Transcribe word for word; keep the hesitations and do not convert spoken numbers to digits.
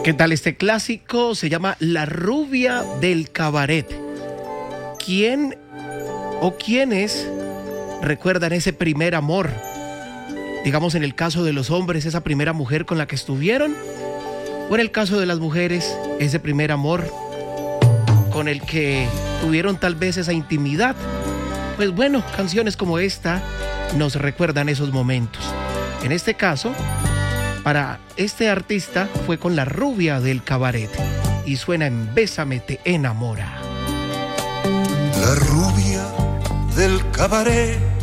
¿Qué tal este clásico? Se llama La rubia del cabaret. ¿Quién o quiénes recuerdan ese primer amor? Digamos en el caso de los hombres, esa primera mujer con la que estuvieron. O en el caso de las mujeres, ese primer amor con el que tuvieron tal vez esa intimidad. Pues bueno, canciones como esta nos recuerdan esos momentos. En este caso, para este artista fue con La rubia del cabaret y suena en Bésame te enamora. La rubia del cabaret